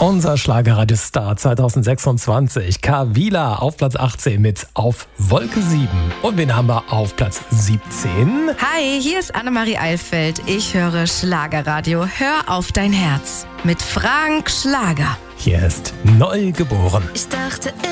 Unser Schlagerradiostar 2026, Kavila auf Platz 18 mit Auf Wolke 7. Und wen haben wir auf Platz 17? Hi, hier ist Annemarie Eilfeld. Ich höre Schlagerradio. Hör auf dein Herz mit Frank Schlager. Hier ist Neugeboren. Ich dachte